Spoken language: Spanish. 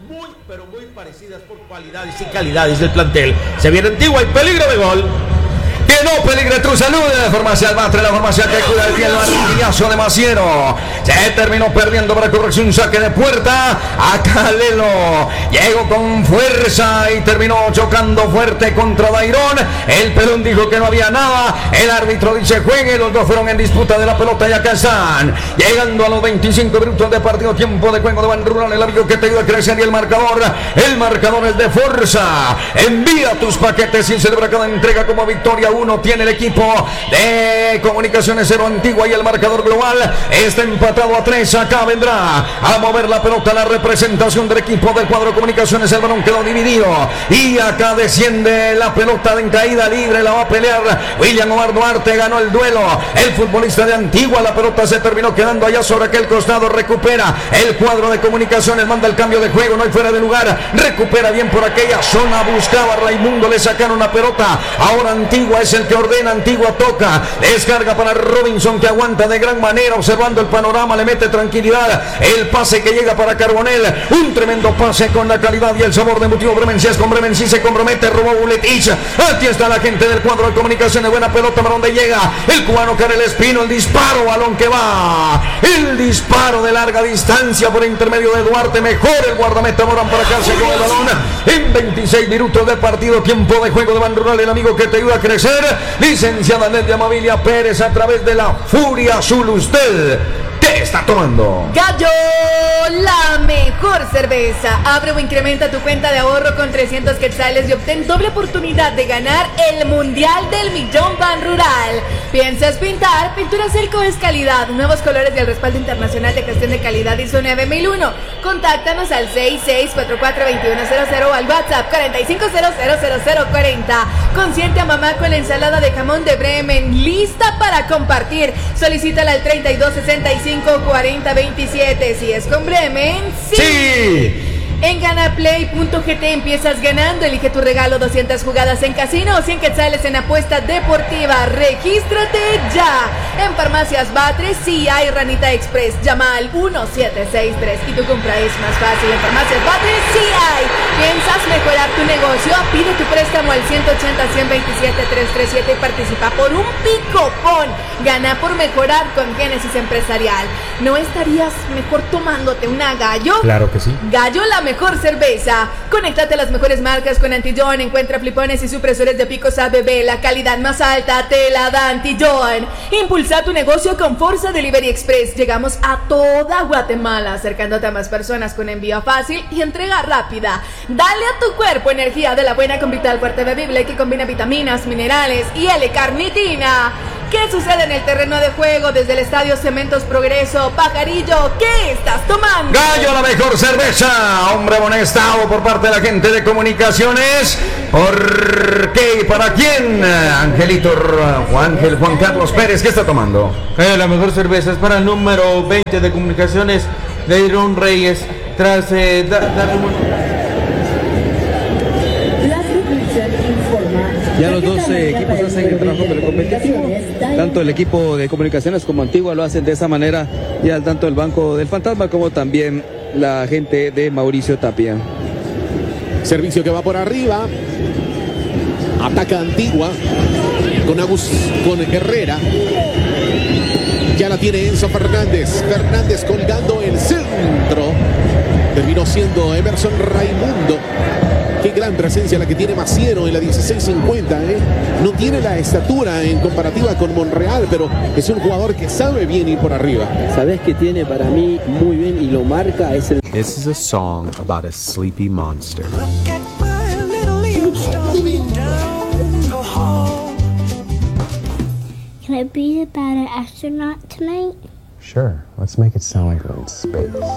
muy, pero muy parecidas por cualidades y calidades del plantel. Se viene Antigua y peligro de gol. Que no peligre tu salud. Farmacia Albatre, la farmacia que cuida el pie, el martillazo de Maciero. Se terminó perdiendo para corrección, saque de puerta. A Calelo. Llegó con fuerza y terminó chocando fuerte contra Dairón. El pelón dijo que no había nada. El árbitro dice juegue. Los dos fueron en disputa de la pelota y acá están. Llegando a los 25 minutos de partido, tiempo de juego de Ban Rural. El amigo que te ayuda a crecer y el marcador. El marcador es de fuerza. Envía tus paquetes y celebra cada entrega como victoria. 1 tiene el equipo de Comunicaciones 0 Antigua y el marcador global está empatado a 3. Acá vendrá a mover la pelota la representación del equipo del cuadro de Comunicaciones. El balón quedó dividido y acá desciende la pelota en caída libre, la va a pelear William Omar Duarte. Ganó el duelo el futbolista de Antigua. La pelota se terminó quedando allá sobre aquel costado. Recupera el cuadro de Comunicaciones, manda el cambio de juego, no hay fuera de lugar, recupera bien por aquella zona, buscaba Raimundo, le sacaron la pelota. Ahora Antigua es el que ordena, Antigua toca, descarga para Robinson que aguanta de gran manera, observando el panorama, le mete tranquilidad, el pase que llega para Carbonell, un tremendo pase con la calidad y el sabor de Motivo Bremen. Si es con Bremen, si se compromete, robó Buletich. Aquí está la gente del cuadro de Comunicaciones, buena pelota, para donde llega el cubano Karel Espino, el disparo, balón que va, el disparo de larga distancia por intermedio de Duarte, mejor el guardameta Morán para acá, se con el balón en 26 minutos de partido, tiempo de juego de Ban Rural, el amigo que te ayuda a crecer. Licenciada Nedia Amabilia Pérez, a través de la Furia Azul, ¿usted qué está tomando? Gallo, la mejor cerveza. Abre o incrementa tu cuenta de ahorro con 300 quetzales y obtén doble oportunidad de ganar el Mundial del Millón Ban Rural. ¿Piensas pintar? Pintura Celco es calidad, nuevos colores y el respaldo internacional de gestión de calidad ISO 9001. Contáctanos al 66442100 o al WhatsApp 45000040. Consiente a mamá con la ensalada de jamón de Bremen, lista para compartir. Solicítala al 32654027. Si es con Bremen, sí. En ganaplay.gt empiezas ganando. Elige tu regalo, 200 jugadas en casino, 100 quetzales en apuesta deportiva. Regístrate ya. En Farmacias Batres sí hay Ranita Express. Llama al 1763 y tu compra es más fácil. En Farmacias Batres sí hay. ¿Piensas mejorar tu negocio? Pide tu préstamo al 180-127-337 y participa por un picopón. Gana por mejorar con Génesis Empresarial. ¿No estarías mejor tomándote una Gallo? Claro que sí. Gallo, la mejor cerveza. Conéctate a las mejores marcas con Antillón. Encuentra flipones y supresores de picos ABB. La calidad más alta te la da Antillón. Impulsa tu negocio con Forza Delivery Express. Llegamos a toda Guatemala, acercándote a más personas con envío fácil y entrega rápida. Dale a tu cuerpo energía de la buena con Vital Fuerte Bebible, que combina vitaminas, minerales y L-carnitina. ¿Qué sucede en el terreno de juego desde el Estadio Cementos Progreso? Pajarillo, ¿qué estás tomando? Gallo, la mejor cerveza. Hombre amonestado por parte de la gente de Comunicaciones. ¿Por qué y para quién? Angelito Juan Carlos Pérez, ¿qué está tomando? La mejor cerveza es para el número 20 de Comunicaciones, de Irón Reyes. Tras darle Ya los dos equipos hacen el trabajo de la competición. Tanto el equipo de Comunicaciones como Antigua lo hacen de esa manera, y al tanto el Banco del Fantasma como también la gente de Mauricio Tapia. Servicio que va por arriba. Ataca Antigua con Herrera. Ya la tiene Enzo Fernández. Fernández colgando el centro. Terminó siendo Emerson Raimundo. Qué gran presencia la que tiene Maciero en la 1650, ¿eh? No tiene la estatura en comparativa con Monreal, pero es un jugador que sabe bien ir por arriba. ¿Sabes qué tiene para mí muy bien y lo marca? Es el... This is a song about a sleepy monster. Can I be about an astronaut tonight? Sure, let's make it sound like we're in space.